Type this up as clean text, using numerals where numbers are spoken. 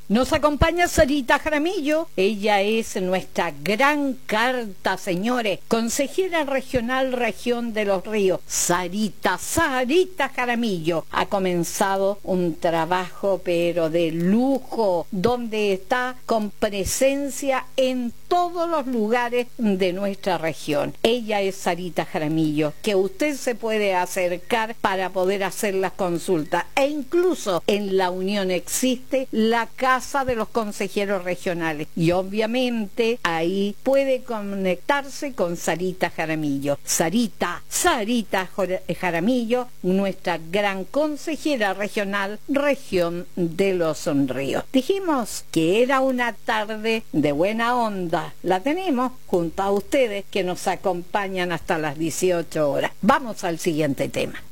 Nos acompaña Sarita Jaramillo, ella es nuestra gran carta, señores, consejera regional Región de los Ríos. Sarita Jaramillo ha comenzado un trabajo pero de lujo, donde está con presencia en todos los lugares de nuestra región. Ella es Sarita Jaramillo, que usted se puede acercar para poder hacer las consultas, e incluso en la Unión existe la Casa de los Consejeros Regionales, y obviamente ahí puede conectarse con Sarita Jaramillo. Sarita Jaramillo, nuestra gran consejera regional, Región de los Ríos. Dijimos que era una tarde de buena onda. La tenemos junto a ustedes que nos acompañan hasta las 18 horas. Vamos al siguiente tema.